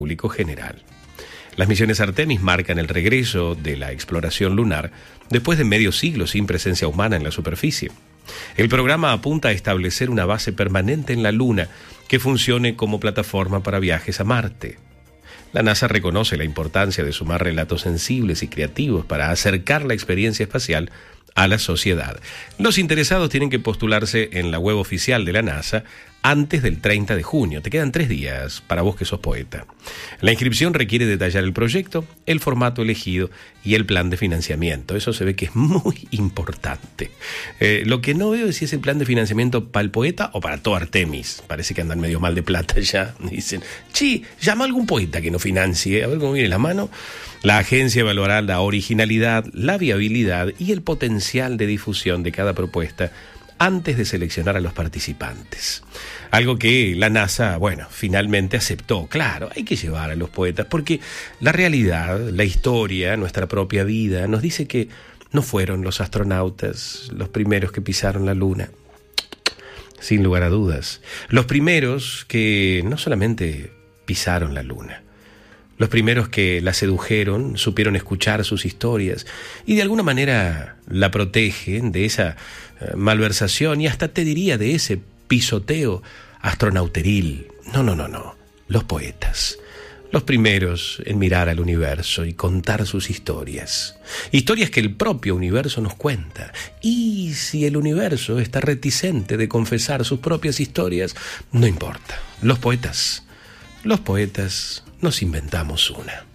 público general. Las misiones Artemis marcan el regreso de la exploración lunar después de medio siglo sin presencia humana en la superficie. El programa apunta a establecer una base permanente en la Luna que funcione como plataforma para viajes a Marte. La NASA reconoce la importancia de sumar relatos sensibles y creativos para acercar la experiencia espacial a la sociedad. Los interesados tienen que postularse en la web oficial de la NASA antes del 30 de junio. Te quedan 3 días para vos que sos poeta. La inscripción requiere detallar el proyecto, el formato elegido y el plan de financiamiento. Eso se ve que es muy importante. Lo que no veo es si es el plan de financiamiento para el poeta o para todo Artemis. Parece que andan medio mal de plata ya. Dicen, llama a algún poeta que nos financie. A ver cómo viene la mano. La agencia evaluará la originalidad, la viabilidad y el potencial de difusión de cada propuesta antes de seleccionar a los participantes. Algo que la NASA, finalmente aceptó. Claro, hay que llevar a los poetas, porque la realidad, la historia, nuestra propia vida, nos dice que no fueron los astronautas los primeros que pisaron la Luna. Sin lugar a dudas. Los primeros que no solamente pisaron la Luna, los primeros que la sedujeron, supieron escuchar sus historias y de alguna manera la protegen de esa malversación y hasta te diría de ese pisoteo astronauteril. No. Los poetas. Los primeros en mirar al universo y contar sus historias. Historias que el propio universo nos cuenta. Y si el universo está reticente de confesar sus propias historias, no importa. Los poetas nos inventamos una.